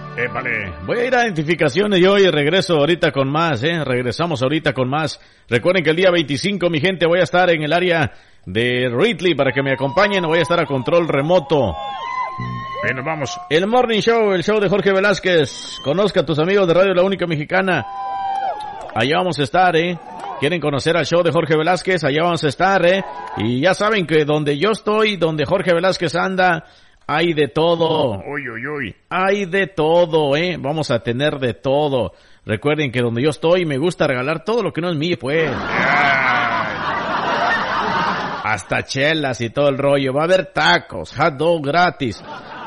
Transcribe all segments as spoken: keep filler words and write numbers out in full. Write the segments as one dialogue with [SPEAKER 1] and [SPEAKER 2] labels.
[SPEAKER 1] Eh, vale. Voy a ir a identificaciones yo y regreso ahorita con más, eh. Regresamos ahorita con más. Recuerden que el día veinticinco, mi gente, voy a estar en el área de Ridley para que me acompañen. Voy a estar a control remoto. Bien, nos vamos. El Morning Show, el show de Jorge Velázquez. Conozca a tus amigos de Radio La Única Mexicana. Allá vamos a estar, eh. ¿Quieren conocer al show de Jorge Velázquez? Allá vamos a estar, eh. Y ya saben que donde yo estoy, donde Jorge Velázquez anda, hay de todo. Uy, uy, uy. Hay de todo, eh. Vamos a tener de todo. Recuerden que donde yo estoy me gusta regalar todo lo que no es mío, pues. Hasta chelas y todo el rollo. Va a haber tacos, hot dog gratis.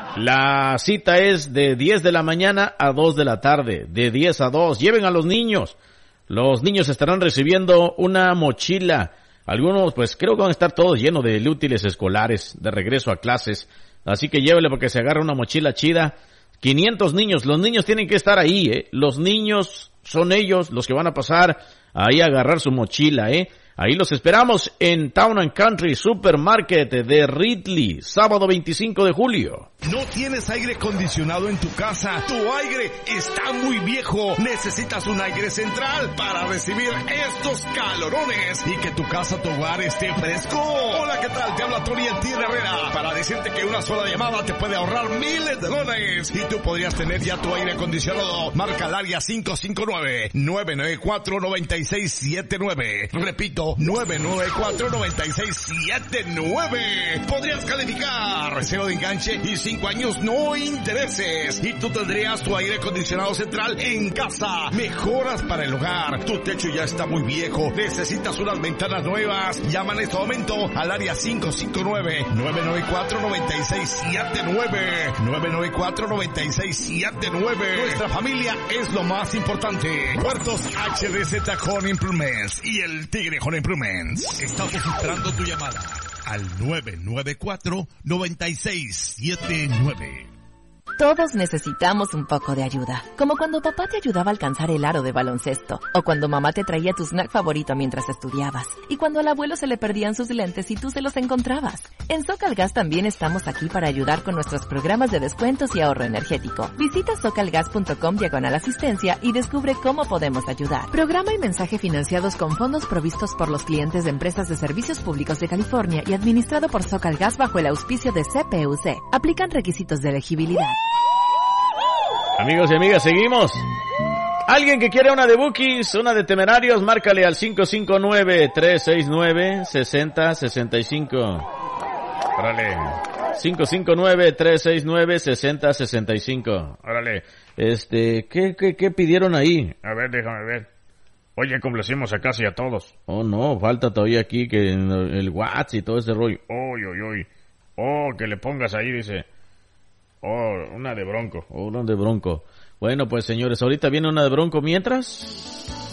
[SPEAKER 1] La cita es de diez de la mañana a dos de la tarde. De diez a dos. Lleven a los niños. Los niños estarán recibiendo una mochila. Algunos, pues creo que van a estar todos llenos de útiles escolares de regreso a clases. Así que llévele porque se agarra una mochila chida. quinientos niños. Los niños tienen que estar ahí, ¿eh? Los niños son ellos los que van a pasar ahí a agarrar su mochila, ¿eh? Ahí los esperamos en Town and Country Supermarket de Ridley, sábado veinticinco de julio.
[SPEAKER 2] ¿No tienes aire acondicionado en tu casa? ¿Tu aire está muy viejo? ¿Necesitas un aire central para recibir estos calorones y que tu casa, tu hogar esté fresco? Hola, ¿qué tal? Te habla Tony El T. Herrera para decirte que una sola llamada te puede ahorrar miles de dólares y tú podrías tener ya tu aire acondicionado. Marca el área cinco cinco nueve, nueve nueve cuatro, nueve seis siete nueve. Repito, nueve nueve cuatro, nueve seis siete nueve. Podrías calificar cero de enganche y cinco años no intereses. Y tú tendrías tu aire acondicionado central en casa. Mejoras para el hogar. Tu techo ya está muy viejo. Necesitas unas ventanas nuevas. Llama en este momento al área cinco cinco nueve, nueve nueve cuatro, nueve seis siete nueve. nueve nueve cuatro, nueve seis siete nueve. Nuestra familia es lo más importante. Puertos H D Z Home Improvements y el Tigre Home Improvements. Estamos esperando tu llamada al nueve nueve cuatro, nueve seis siete nueve.
[SPEAKER 3] Todos necesitamos un poco de ayuda, como cuando papá te ayudaba a alcanzar el aro de baloncesto, o cuando mamá te traía tu snack favorito mientras estudiabas, y cuando al abuelo se le perdían sus lentes y tú se los encontrabas. En SoCalGas también estamos aquí para ayudar con nuestros programas de descuentos y ahorro energético. Visita socalgas.com diagonal asistencia y descubre cómo podemos ayudar. Programa y mensaje financiados con fondos provistos por los clientes de empresas de servicios públicos de California y administrado por SoCalGas bajo el auspicio de C P U C. Aplican requisitos de elegibilidad.
[SPEAKER 1] Amigos y amigas, seguimos. Alguien que quiere una de Bookies, una de Temerarios, márcale al cinco cinco nueve, tres seis nueve, seis cero seis cinco. Órale. cinco cinco nueve, tres seis nueve, seis cero seis cinco. Órale. Este, ¿qué, qué, qué pidieron ahí? A ver, déjame ver. Oye, complacimos a casi a todos. Oh, no, falta todavía aquí que el WhatsApp y todo ese rollo. Uy, uy, uy. Oh, que le pongas ahí, dice. Oh, una de Bronco. Oh, una de Bronco. Bueno, pues señores, ahorita viene una de Bronco mientras...